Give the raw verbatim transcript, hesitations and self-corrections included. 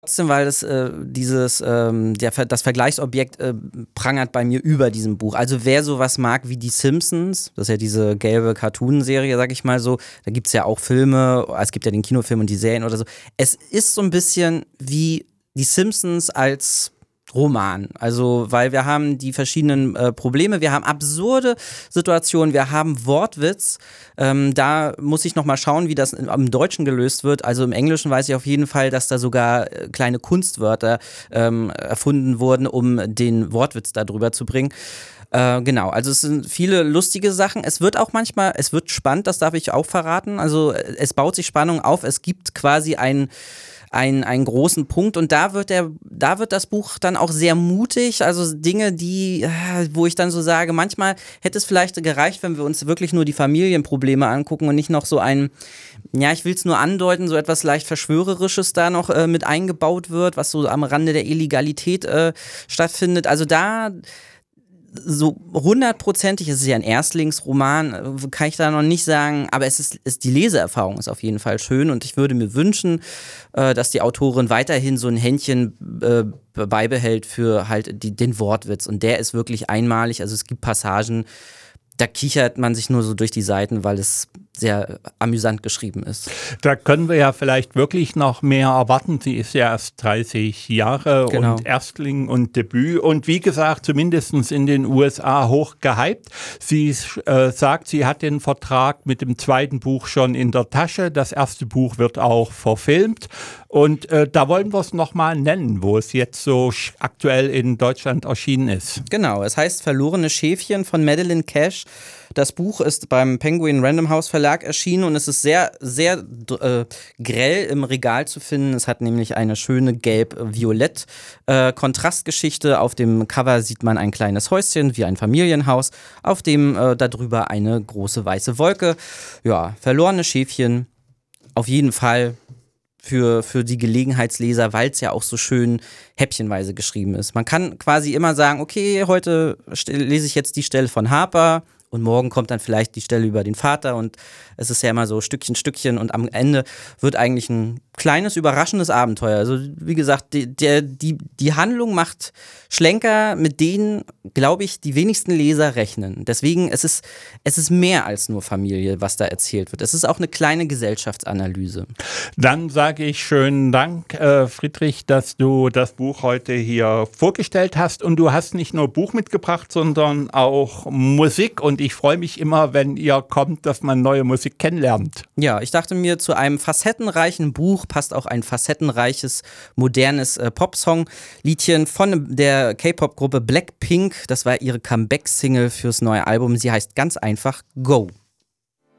Trotzdem, weil das äh, dieses ähm, der, das Vergleichsobjekt äh, prangert bei mir über diesem Buch. Also wer sowas mag wie die Simpsons, das ist ja diese gelbe Cartoon-Serie, sag ich mal so, da gibt es ja auch Filme, es gibt ja den Kinofilm und die Serien oder so. Es ist so ein bisschen wie die Simpsons als Roman. Also, weil wir haben die verschiedenen äh, Probleme, wir haben absurde Situationen, wir haben Wortwitz. Ähm, da muss ich nochmal schauen, wie das im Deutschen gelöst wird. Also im Englischen weiß ich auf jeden Fall, dass da sogar äh, kleine Kunstwörter ähm, erfunden wurden, um den Wortwitz da drüber zu bringen. Äh, genau, also es sind viele lustige Sachen. Es wird auch manchmal, es wird spannend, das darf ich auch verraten. Also es baut sich Spannung auf. Es gibt quasi ein Ein, einen großen Punkt und da wird der, da wird das Buch dann auch sehr mutig, also Dinge, die, wo ich dann so sage, manchmal hätte es vielleicht gereicht, wenn wir uns wirklich nur die Familienprobleme angucken und nicht noch so ein, ja, ich will es nur andeuten, so etwas leicht Verschwörerisches da noch äh, mit eingebaut wird, was so am Rande der Illegalität äh, stattfindet. Also da so hundertprozentig, es ist ja ein Erstlingsroman, kann ich da noch nicht sagen, aber es ist, ist die Leseerfahrung ist auf jeden Fall schön und ich würde mir wünschen, äh, dass die Autorin weiterhin so ein Händchen äh, beibehält für halt die, den Wortwitz und der ist wirklich einmalig, also es gibt Passagen, da kichert man sich nur so durch die Seiten, weil es sehr amüsant geschrieben ist. Da können wir ja vielleicht wirklich noch mehr erwarten. Sie ist ja erst dreißig Jahre Genau. Und Erstling und Debüt und wie gesagt, zumindest in den U S A hoch gehypt. Sie äh, sagt, sie hat den Vertrag mit dem zweiten Buch schon in der Tasche. Das erste Buch wird auch verfilmt und äh, da wollen wir es nochmal nennen, wo es jetzt so aktuell in Deutschland erschienen ist. Genau, es heißt Verlorene Schäfchen von Madeleine Cash. Das Buch ist beim Penguin Random House Verlag erschienen und es ist sehr, sehr äh, grell im Regal zu finden. Es hat nämlich eine schöne gelb-violett äh, Kontrastgeschichte. Auf dem Cover sieht man ein kleines Häuschen wie ein Familienhaus, auf dem äh, darüber eine große weiße Wolke. Ja, Verlorene Schäfchen, auf jeden Fall für, für die Gelegenheitsleser, weil es ja auch so schön häppchenweise geschrieben ist. Man kann quasi immer sagen, okay, heute lese ich jetzt die Stelle von Harper, und morgen kommt dann vielleicht die Stelle über den Vater und es ist ja immer so Stückchen, Stückchen und am Ende wird eigentlich ein kleines, überraschendes Abenteuer. Also wie gesagt, die, der, die, die Handlung macht Schlenker, mit denen, glaube ich, die wenigsten Leser rechnen. Deswegen, es ist, es ist mehr als nur Familie, was da erzählt wird. Es ist auch eine kleine Gesellschaftsanalyse. Dann sage ich schönen Dank, äh, Friedrich, dass du das Buch heute hier vorgestellt hast und du hast nicht nur Buch mitgebracht, sondern auch Musik und ich freue mich immer, wenn ihr kommt, dass man neue Musik kennenlernt. Ja, ich dachte mir, zu einem facettenreichen Buch passt auch ein facettenreiches, modernes äh, Popsong-Liedchen von der K-Pop-Gruppe Blackpink. Das war ihre Comeback-Single fürs neue Album. Sie heißt ganz einfach Go.